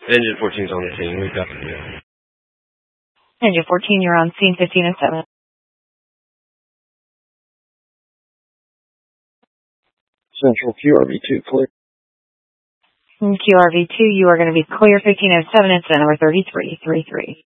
Engine 14's on the scene. We've got it. Yeah. Engine 14, you're on scene 15 and 7. Central QRV2 clear. QRV2, you are going to be clear 15 and 7, incident number 3333.